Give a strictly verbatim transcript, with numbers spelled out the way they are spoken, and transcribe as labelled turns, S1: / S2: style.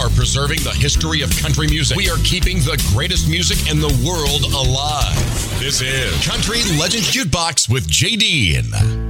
S1: are preserving the history of country music. We are keeping the greatest music in the world alive. This is Country Legends Jukebox with J D.